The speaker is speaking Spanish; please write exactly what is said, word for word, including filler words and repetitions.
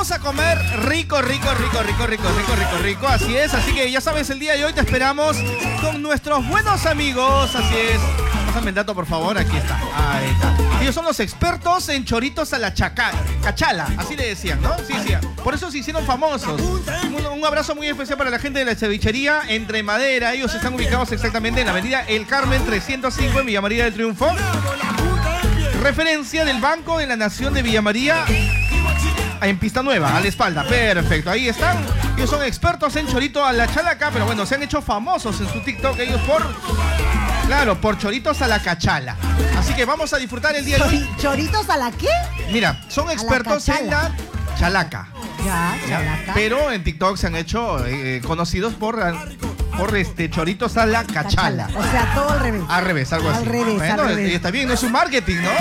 vamos a comer rico, rico, rico, rico, rico, rico, rico, rico. Así es, así que ya sabes, el día de hoy te esperamos con nuestros buenos amigos. Así es. Pásame el dato, por favor. Aquí está. Ahí está. Ellos son los expertos en choritos a la chaca, cachala. Así le decían, ¿no? Sí, sí. Por eso se hicieron famosos. Un, un abrazo muy especial para la gente de la cevichería Entre Madera. Ellos están ubicados exactamente en la avenida El Carmen trescientos cinco en Villa María del Triunfo. Referencia del Banco de la Nación de Villa María en Pista Nueva, a la espalda. Perfecto, ahí están. Ellos son expertos en chorito a la chalaca, pero bueno, se han hecho famosos en su TikTok ellos por, claro, por choritos a la cachala. Así que vamos a disfrutar el día de hoy. ¿Choritos a la qué? Mira, son expertos en la chalaca. Ya, chalaca. Pero en TikTok se han hecho eh, conocidos por, por este choritos a la cachala. Cachala. O sea, todo al revés. Al revés, algo Al así. revés, bueno, al revés. está bien, no es un marketing, ¿no?